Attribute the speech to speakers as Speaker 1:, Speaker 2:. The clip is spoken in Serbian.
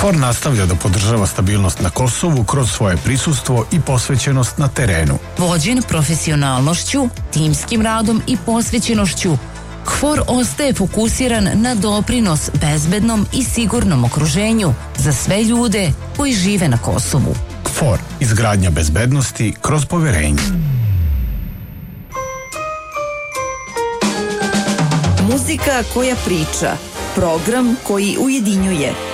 Speaker 1: KFOR nastavlja da podržava stabilnost na Kosovu kroz svoje prisustvo i posvećenost na terenu.
Speaker 2: Vođen profesionalnošću, timskim radom i posvećenošću, KFOR ostaje fokusiran na doprinos bezbednom i sigurnom okruženju za sve ljude koji žive na Kosovu.
Speaker 1: KFOR, izgradnja bezbednosti kroz poverenje.
Speaker 3: Muzika koja priča, program koji ujedinjuje.